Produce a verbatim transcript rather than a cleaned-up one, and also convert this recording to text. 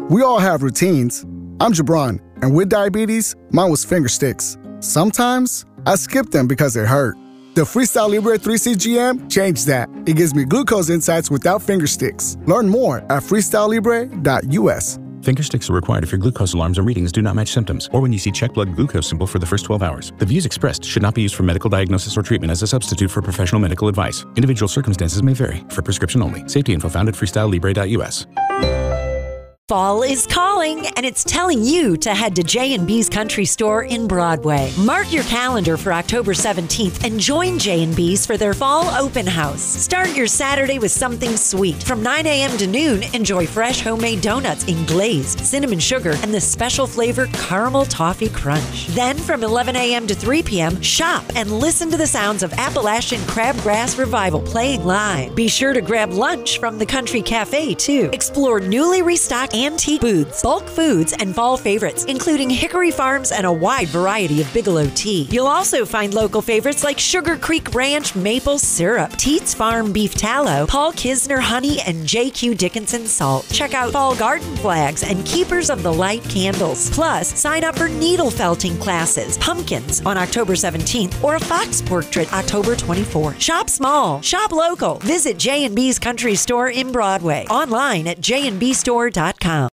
We all have routines. I'm Jabron, and with diabetes, mine was finger sticks. Sometimes I skip them because they hurt. The Freestyle Libre three C G M changed that. It gives me glucose insights without finger sticks. Learn more at freestyle libre dot U S. Finger sticks are required if your glucose alarms or readings do not match symptoms, or when you see check blood glucose symbol for the first twelve hours. The views expressed should not be used for medical diagnosis or treatment as a substitute for professional medical advice. Individual circumstances may vary. For prescription only. Safety info found at freestyle libre dot U S. Fall is calling, and it's telling you to head to J and B's Country Store in Broadway. Mark your calendar for October seventeenth and join J and B's for their fall open house. Start your Saturday with something sweet. From nine a.m. to noon, enjoy fresh homemade donuts in glazed, cinnamon sugar, and the special flavor caramel toffee crunch. Then from eleven a.m. to three p.m., shop and listen to the sounds of Appalachian Crabgrass Revival playing live. Be sure to grab lunch from the Country Cafe, too. Explore newly restocked antique booths, bulk foods, and fall favorites, including Hickory Farms and a wide variety of Bigelow tea. You'll also find local favorites like Sugar Creek Ranch maple syrup, Teets Farm beef tallow, Paul Kisner honey, and J Q Dickinson salt. Check out fall garden flags and Keepers of the Light candles. Plus, sign up for needle felting classes, pumpkins on October seventeenth, or a fox portrait October twenty-fourth. Shop small, shop local. Visit J and B's Country Store in Broadway. Online at j and b store dot com.